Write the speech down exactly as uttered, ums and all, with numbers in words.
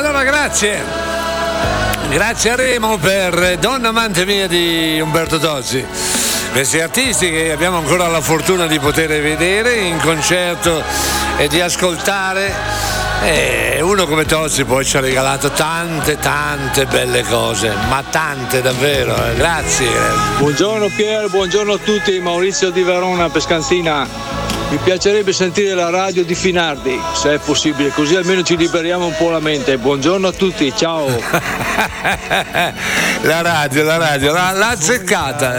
Allora, grazie. Grazie a Remo per Donna amante mia di Umberto Tozzi. Questi artisti che abbiamo ancora la fortuna di poter vedere in concerto e di ascoltare. E uno come Tozzi poi ci ha regalato tante tante belle cose, ma tante davvero, eh. Grazie. Buongiorno Pier, buongiorno a tutti, Maurizio di Verona, Pescantina. Mi piacerebbe sentire la radio di Finardi, se è possibile, così almeno ci liberiamo un po' la mente. Buongiorno a tutti, ciao. La radio, la radio, l'ha azzeccata.